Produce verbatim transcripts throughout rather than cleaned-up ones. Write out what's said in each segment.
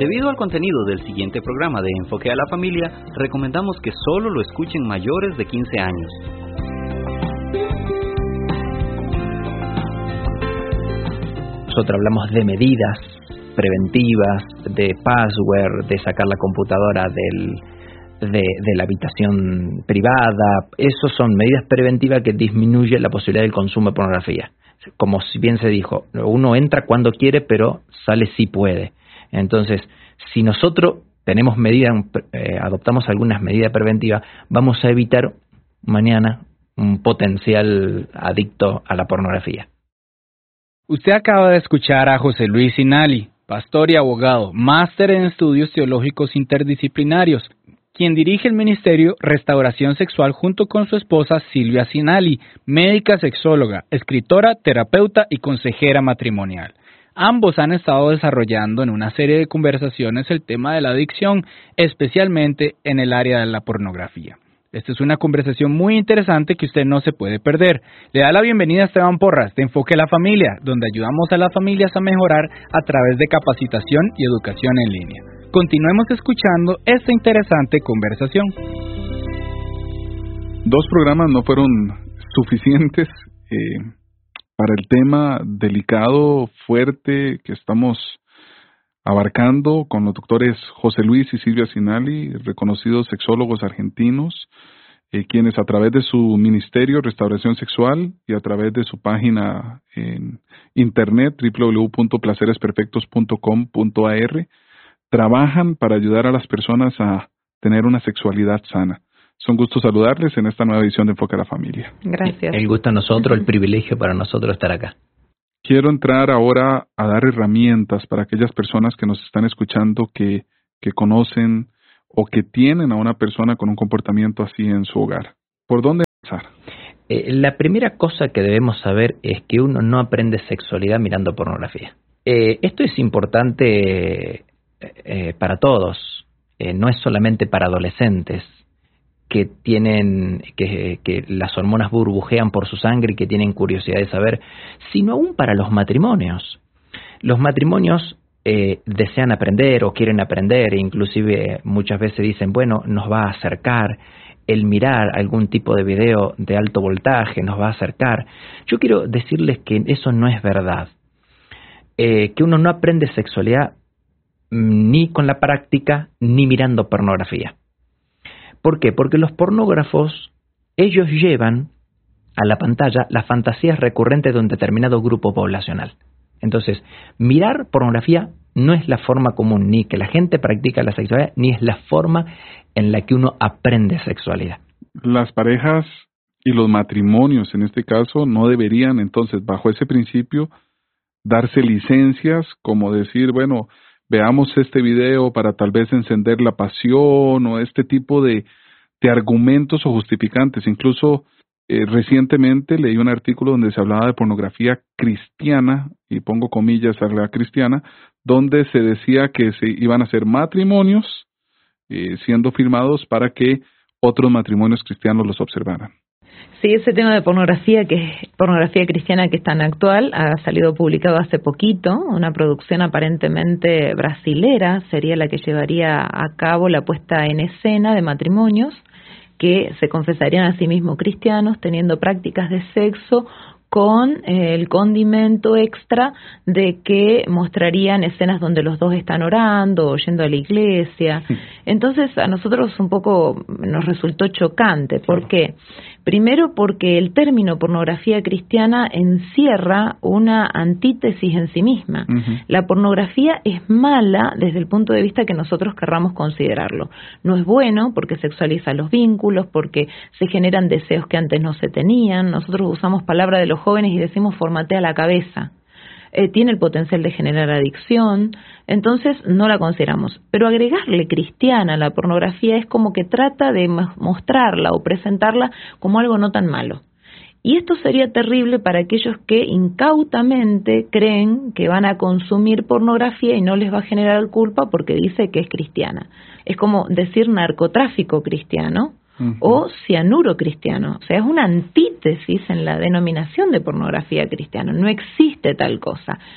Debido al contenido del siguiente programa de Enfoque a la Familia, recomendamos que solo lo escuchen mayores de quince años. Nosotros hablamos de medidas preventivas, de password, de sacar la computadora del, de, de la habitación privada. Esas son medidas preventivas que disminuyen la posibilidad del consumo de pornografía. Como bien se dijo, uno entra cuando quiere, pero sale si puede. Entonces, si nosotros tenemos medidas, eh, adoptamos algunas medidas preventivas, vamos a evitar mañana un potencial adicto a la pornografía. Usted acaba de escuchar a José Luis Sinali, pastor y abogado, máster en estudios teológicos interdisciplinarios, quien dirige el ministerio Restauración Sexual junto con su esposa Silvia Sinali, médica sexóloga, escritora, terapeuta y consejera matrimonial. Ambos han estado desarrollando en una serie de conversaciones el tema de la adicción, especialmente en el área de la pornografía. Esta es una conversación muy interesante que usted no se puede perder. Le da la bienvenida a Esteban Porras de Enfoque a la Familia, donde ayudamos a las familias a mejorar a través de capacitación y educación en línea. Continuemos escuchando esta interesante conversación. Dos programas no fueron suficientes eh, para el tema delicado, fuerte que estamos abarcando con los doctores José Luis y Silvia Sinali, reconocidos sexólogos argentinos, eh, quienes a través de su ministerio Restauración Sexual y a través de su página en internet doble u doble u doble u punto placeres perfectos punto com punto a r trabajan para ayudar a las personas a tener una sexualidad sana. Es un gusto saludarles en esta nueva edición de Enfoque a la Familia. Gracias. El gusto a nosotros, el privilegio para nosotros estar acá. Quiero entrar ahora a dar herramientas para aquellas personas que nos están escuchando que, que conocen o que tienen a una persona con un comportamiento así en su hogar. ¿Por dónde empezar? Eh, la primera cosa que debemos saber es que uno no aprende sexualidad mirando pornografía. Eh, esto es importante eh, para todos, eh, no es solamente para adolescentes que tienen que, que las hormonas burbujean por su sangre y que tienen curiosidad de saber, sino aún para los matrimonios. Los matrimonios eh, desean aprender o quieren aprender, e inclusive muchas veces dicen, bueno, nos va a acercar el mirar algún tipo de video de alto voltaje, nos va a acercar. Yo quiero decirles que eso no es verdad, eh, que uno no aprende sexualidad ni con la práctica ni mirando pornografía. ¿Por qué? Porque los pornógrafos, ellos llevan a la pantalla las fantasías recurrentes de un determinado grupo poblacional. Entonces, mirar pornografía no es la forma común, ni que la gente practica la sexualidad, ni es la forma en la que uno aprende sexualidad. Las parejas y los matrimonios, en este caso, no deberían, entonces, bajo ese principio, darse licencias, como decir, bueno, veamos este video para tal vez encender la pasión o este tipo de, de argumentos o justificantes. Incluso eh, recientemente leí un artículo donde se hablaba de pornografía cristiana, y pongo comillas a la cristiana, donde se decía que se iban a hacer matrimonios eh, siendo filmados para que otros matrimonios cristianos los observaran. Sí, ese tema de pornografía, que es pornografía cristiana, que es tan actual, ha salido publicado hace poquito, una producción aparentemente brasilera, sería la que llevaría a cabo la puesta en escena de matrimonios que se confesarían a sí mismos cristianos, teniendo prácticas de sexo con eh, el condimento extra de que mostrarían escenas donde los dos están orando o yendo a la iglesia. Entonces a nosotros un poco nos resultó chocante. ¿Por qué? Primero porque el término pornografía cristiana encierra una antítesis en sí misma. Uh-huh. La pornografía es mala desde el punto de vista que nosotros querramos considerarlo. No es bueno porque sexualiza los vínculos, porque se generan deseos que antes no se tenían. Nosotros usamos palabra de los jóvenes y decimos formatea la cabeza. Eh, tiene el potencial de generar adicción, entonces no la consideramos. Pero agregarle cristiana a la pornografía es como que trata de mostrarla o presentarla como algo no tan malo. Y esto sería terrible para aquellos que incautamente creen que van a consumir pornografía y no les va a generar culpa porque dice que es cristiana. Es como decir narcotráfico cristiano. Uh-huh. O cianuro cristiano. O sea, es una antítesis en la denominación de pornografía cristiana. No existe tal cosa.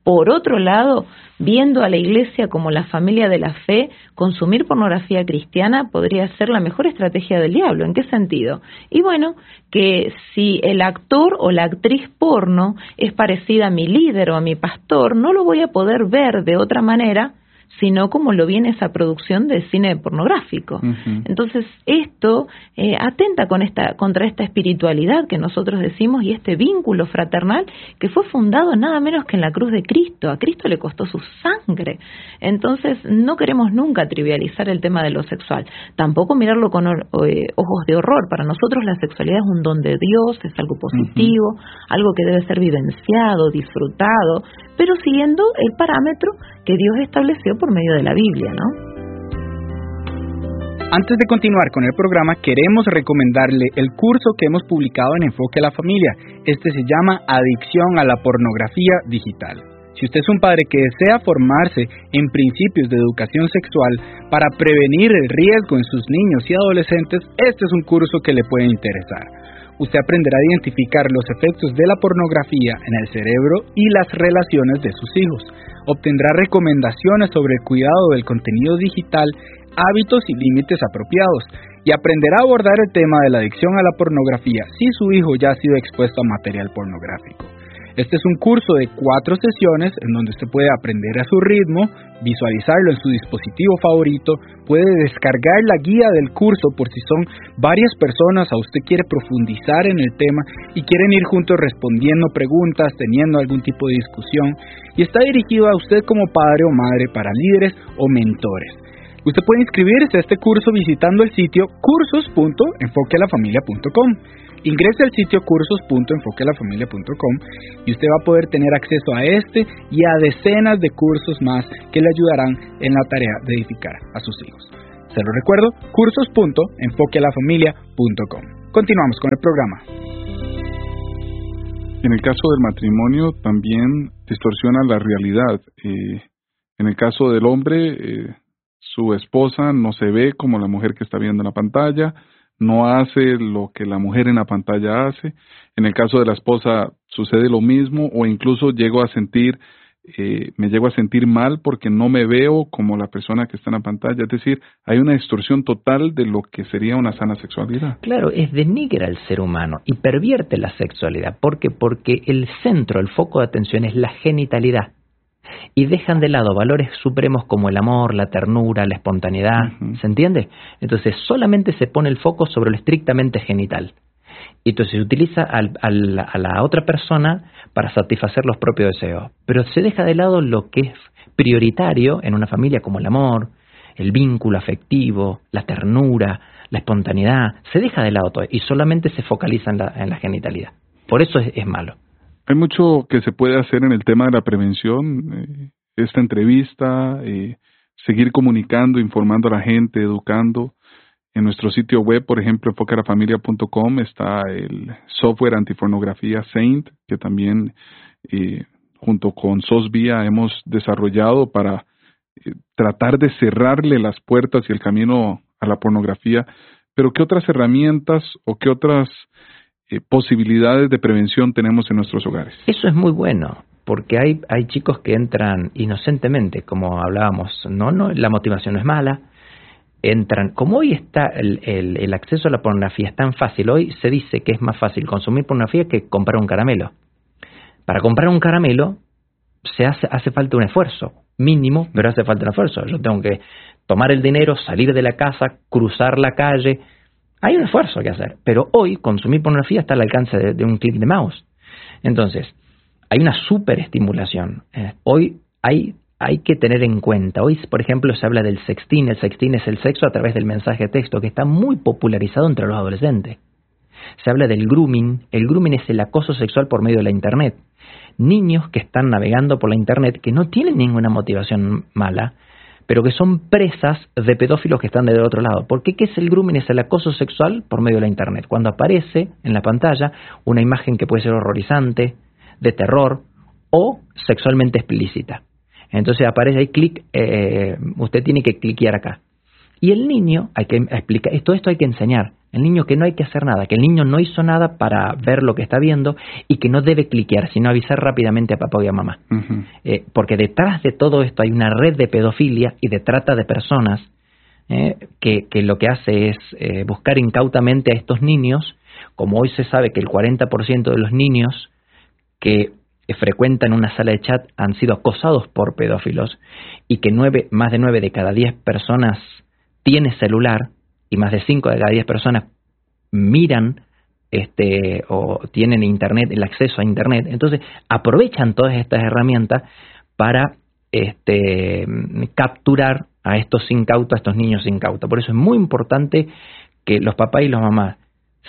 Por otro lado, viendo a la Iglesia como la familia de la fe, consumir pornografía cristiana podría ser la mejor estrategia del diablo. ¿En qué sentido? Y bueno, que si el actor o la actriz porno es parecida a mi líder o a mi pastor, no lo voy a poder ver de otra manera sino como lo viene esa producción de cine pornográfico. Uh-huh. Entonces, esto eh, atenta con esta, contra esta espiritualidad que nosotros decimos y este vínculo fraternal que fue fundado nada menos que en la cruz de Cristo. A Cristo le costó su sangre. Entonces, no queremos nunca trivializar el tema de lo sexual. Tampoco mirarlo con or, eh, ojos de horror. Para nosotros la sexualidad es un don de Dios, es algo positivo, uh-huh. algo que debe ser vivenciado, disfrutado, pero siguiendo el parámetro que Dios estableció por medio de la Biblia, ¿no? Antes de continuar con el programa, queremos recomendarle el curso que hemos publicado en Enfoque a la Familia. Este se llama Adicción a la Pornografía Digital. Si usted es un padre que desea formarse en principios de educación sexual para prevenir el riesgo en sus niños y adolescentes, este es un curso que le puede interesar. Usted aprenderá a identificar los efectos de la pornografía en el cerebro y las relaciones de sus hijos. Obtendrá recomendaciones sobre el cuidado del contenido digital, hábitos y límites apropiados, y aprenderá a abordar el tema de la adicción a la pornografía si su hijo ya ha sido expuesto a material pornográfico. Este es un curso de cuatro sesiones en donde usted puede aprender a su ritmo, visualizarlo en su dispositivo favorito, puede descargar la guía del curso por si son varias personas o usted quiere profundizar en el tema y quieren ir juntos respondiendo preguntas, teniendo algún tipo de discusión, y está dirigido a usted como padre o madre para líderes o mentores. Usted puede inscribirse a este curso visitando el sitio cursos punto enfoque a la familia punto com. Ingrese al sitio cursos punto enfoque a la familia punto com y usted va a poder tener acceso a este y a decenas de cursos más que le ayudarán en la tarea de edificar a sus hijos. Se lo recuerdo, cursos punto enfoque a la familia punto com. Continuamos con el programa. En el caso del matrimonio también distorsiona la realidad. Eh, en el caso del hombre, eh, su esposa no se ve como la mujer que está viendo en la pantalla, no hace lo que la mujer en la pantalla hace. En el caso de la esposa sucede lo mismo, o incluso llego a sentir, eh, me llego a sentir mal porque no me veo como la persona que está en la pantalla. Es decir, hay una distorsión total de lo que sería una sana sexualidad. Claro, es denigra al ser humano y pervierte la sexualidad. ¿Por qué? Porque el centro, el foco de atención es la genitalidad. Y dejan de lado valores supremos como el amor, la ternura, la espontaneidad, uh-huh. ¿se entiende? Entonces solamente se pone el foco sobre lo estrictamente genital. Y entonces se utiliza al, al, a la otra persona para satisfacer los propios deseos. Pero se deja de lado lo que es prioritario en una familia como el amor, el vínculo afectivo, la ternura, la espontaneidad. Se deja de lado todo y solamente se focaliza en la, en la genitalidad. Por eso es, es malo. Hay mucho que se puede hacer en el tema de la prevención, eh, esta entrevista, eh, seguir comunicando, informando a la gente, educando. En nuestro sitio web, por ejemplo, enfoque a la familia punto com, está el software antipornografía Saint, que también eh, junto con SOSVIA hemos desarrollado para eh, tratar de cerrarle las puertas y el camino a la pornografía. Pero ¿qué otras herramientas o qué otras Eh, posibilidades de prevención tenemos en nuestros hogares? Eso es muy bueno, porque hay hay chicos que entran inocentemente, como hablábamos, no no la motivación no es mala, entran, como hoy está el, el, el acceso a la pornografía es tan fácil, hoy se dice que es más fácil consumir pornografía que comprar un caramelo. Para comprar un caramelo se hace hace falta un esfuerzo mínimo, pero hace falta un esfuerzo. Yo tengo que tomar el dinero, salir de la casa, cruzar la calle. Hay un esfuerzo que hacer, pero hoy consumir pornografía está al alcance de, de un clic de mouse. Entonces, hay una superestimulación. Eh, hoy hay, hay que tener en cuenta, hoy por ejemplo se habla del sexting, el sexting es el sexo a través del mensaje de texto, que está muy popularizado entre los adolescentes. Se habla del grooming, el grooming es el acoso sexual por medio de la internet. Niños que están navegando por la internet, que no tienen ninguna motivación mala, pero que son presas de pedófilos que están del otro lado. Porque ¿qué es el grooming? Es el acoso sexual por medio de la internet. Cuando aparece en la pantalla una imagen que puede ser horrorizante, de terror o sexualmente explícita. Entonces aparece ahí, clic, eh, usted tiene que cliquear acá. Y el niño, hay que explicar, todo esto hay que enseñar. El niño que no hay que hacer nada, que el niño no hizo nada para ver lo que está viendo y que no debe cliquear, sino avisar rápidamente a papá y a mamá. Uh-huh. Eh, porque detrás de todo esto hay una red de pedofilia y de trata de personas eh, que, que lo que hace es eh, buscar incautamente a estos niños. Como hoy se sabe que el cuarenta por ciento de los niños que frecuentan una sala de chat han sido acosados por pedófilos y que nueve, más de nueve de cada diez personas tiene celular y más de cinco de cada diez personas miran este o tienen internet, el acceso a internet. Entonces aprovechan todas estas herramientas para este capturar a estos incautos, a estos niños incautos. Por eso es muy importante que los papás y las mamás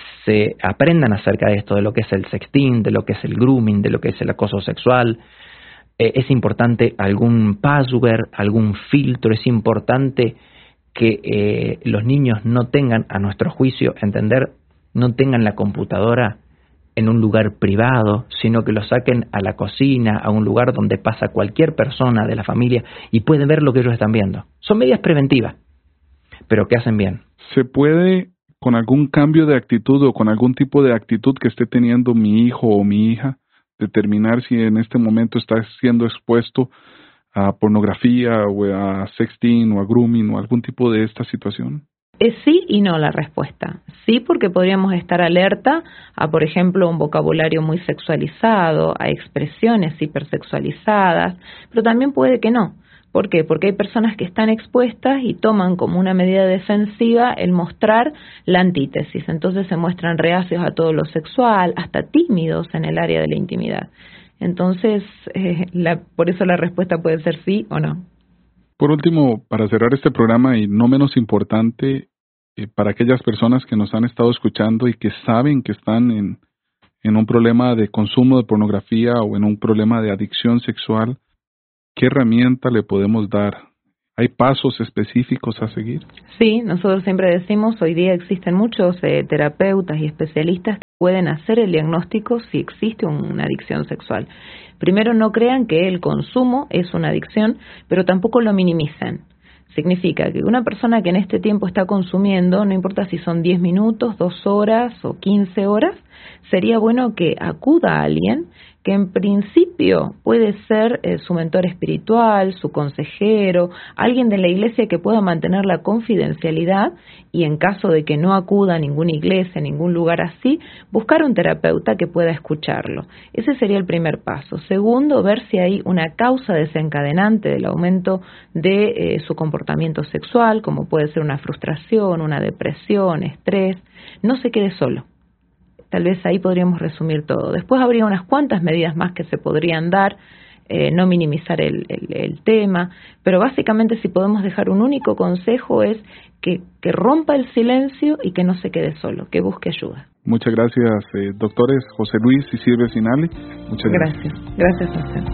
se aprendan acerca de esto, de lo que es el sexting, de lo que es el grooming, de lo que es el acoso sexual. Eh, es importante algún password, algún filtro, es importante que eh, los niños no tengan, a nuestro juicio, entender, no tengan la computadora en un lugar privado, sino que lo saquen a la cocina, a un lugar donde pasa cualquier persona de la familia y pueden ver lo que ellos están viendo. Son medidas preventivas, pero que hacen bien. ¿Se puede, con algún cambio de actitud o con algún tipo de actitud que esté teniendo mi hijo o mi hija, determinar si en este momento está siendo expuesto a pornografía o a sexting o a grooming o algún tipo de esta situación? Es sí y no la respuesta. Sí, porque podríamos estar alerta a, por ejemplo, un vocabulario muy sexualizado, a expresiones hipersexualizadas, pero también puede que no. ¿Por qué? Porque hay personas que están expuestas y toman como una medida defensiva el mostrar la antítesis. Entonces se muestran reacios a todo lo sexual, hasta tímidos en el área de la intimidad. Entonces, eh, la, por eso la respuesta puede ser sí o no. Por último, para cerrar este programa y no menos importante, eh, para aquellas personas que nos han estado escuchando y que saben que están en, en un problema de consumo de pornografía o en un problema de adicción sexual, ¿qué herramienta le podemos dar? ¿Hay pasos específicos a seguir? Sí, nosotros siempre decimos, hoy día existen muchos eh, terapeutas y especialistas que pueden hacer el diagnóstico si existe una adicción sexual. Primero, no crean que el consumo es una adicción, pero tampoco lo minimicen. Significa que una persona que en este tiempo está consumiendo, no importa si son diez minutos, dos horas o quince horas, sería bueno que acuda a alguien que en principio puede ser eh, su mentor espiritual, su consejero, alguien de la iglesia que pueda mantener la confidencialidad y en caso de que no acuda a ninguna iglesia, a ningún lugar así, buscar un terapeuta que pueda escucharlo. Ese sería el primer paso. Segundo, ver si hay una causa desencadenante del aumento de eh, su comportamiento sexual, como puede ser una frustración, una depresión, estrés. No se quede solo. Tal vez ahí podríamos resumir todo. Después habría unas cuantas medidas más que se podrían dar, eh, no minimizar el, el, el tema, pero básicamente si podemos dejar un único consejo es que, que rompa el silencio y que no se quede solo, que busque ayuda. Muchas gracias, eh, doctores José Luis y Silvia Sinali. Muchas gracias. Gracias, gracias a usted.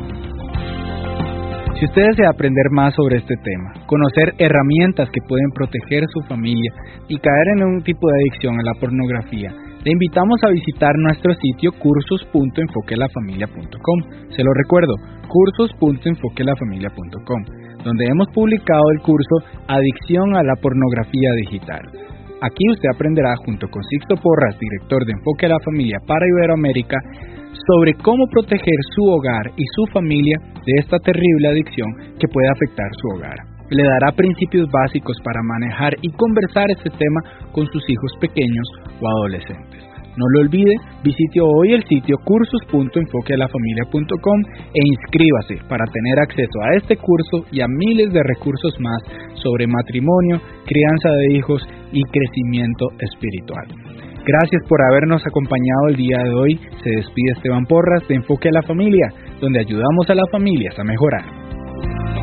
Si usted desea aprender más sobre este tema, conocer herramientas que pueden proteger su familia y caer en un tipo de adicción a la pornografía, le invitamos a visitar nuestro sitio cursos punto enfoque la familia punto com. Se lo recuerdo, cursos punto enfoque la familia punto com, donde hemos publicado el curso Adicción a la pornografía digital. Aquí usted aprenderá junto con Sixto Porras, director de Enfoque a la Familia para Iberoamérica, sobre cómo proteger su hogar y su familia de esta terrible adicción que puede afectar su hogar. Le dará principios básicos para manejar y conversar este tema con sus hijos pequeños o adolescentes. No lo olvide, visite hoy el sitio cursos punto enfoque la familia punto com e inscríbase para tener acceso a este curso y a miles de recursos más sobre matrimonio, crianza de hijos y crecimiento espiritual. Gracias por habernos acompañado el día de hoy. Se despide Esteban Porras de Enfoque a la Familia, donde ayudamos a las familias a mejorar.